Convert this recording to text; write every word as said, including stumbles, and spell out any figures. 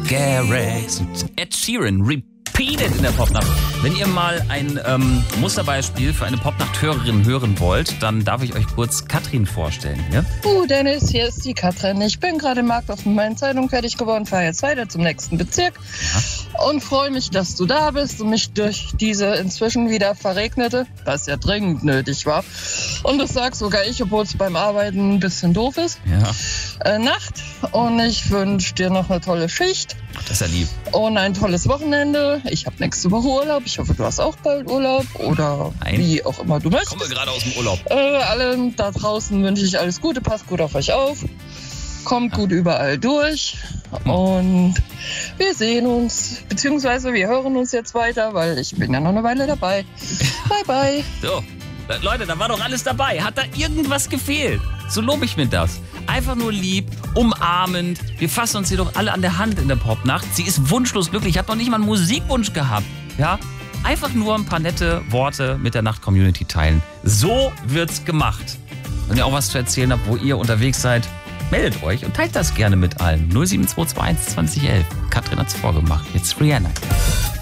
Garrix und Ed Sheeran, Repeated in der Popnacht. Wenn ihr mal ein ähm, Musterbeispiel für eine Popnacht-Hörerin hören wollt, dann darf ich euch kurz Katrin vorstellen. Ja? Uh, Dennis, hier ist die Katrin. Ich bin gerade im Markthaus mit meinen Zeitungen fertig geworden, fahre jetzt weiter zum nächsten Bezirk ja. und freue mich, dass du da bist und mich durch diese inzwischen wieder verregnete, was ja dringend nötig war, und das sag sogar ich, obwohl es beim Arbeiten ein bisschen doof ist, ja. äh, Nacht, und ich wünsche dir noch eine tolle Schicht. Das ist ja lieb. Und ein tolles Wochenende. Ich habe nächste Woche Urlaub. Ich hoffe, du hast auch bald Urlaub oder Nein. wie auch immer du möchtest. Ich komme gerade aus dem Urlaub. Äh, allen da draußen wünsche ich alles Gute. Passt gut auf euch auf. Kommt gut überall durch. Und wir sehen uns, beziehungsweise wir hören uns jetzt weiter, weil ich bin ja noch eine Weile dabei. Bye, bye. So, Leute, da war doch alles dabei. Hat da irgendwas gefehlt? So lobe ich mir das. Einfach nur lieb, umarmend. Wir fassen uns hier doch alle an der Hand in der Popnacht. Sie ist wunschlos glücklich. Ich habe noch nicht mal einen Musikwunsch gehabt. Ja? Einfach nur ein paar nette Worte mit der Nacht-Community teilen. So wird's gemacht. Wenn ihr auch was zu erzählen habt, wo ihr unterwegs seid, meldet euch und teilt das gerne mit allen. null sieben zwei zwei eins zwanzig elf. Katrin hat's vorgemacht. Jetzt Rihanna.